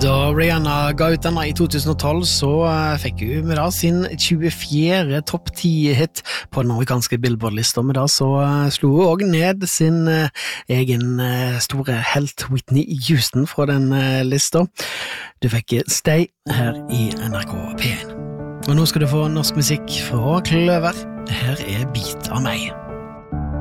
Da Rihanna ga ut denne I 2012, så fikk hun med da sin 24. topp 10-hit på den amerikanske Billboard-lista. Med da så slo hun også ned sin egen store helt Whitney Houston fra den lista. Du fikk Stay her I NRK P1. Og nå skal du få norsk musikk fra Kløver. Her Bit av meg.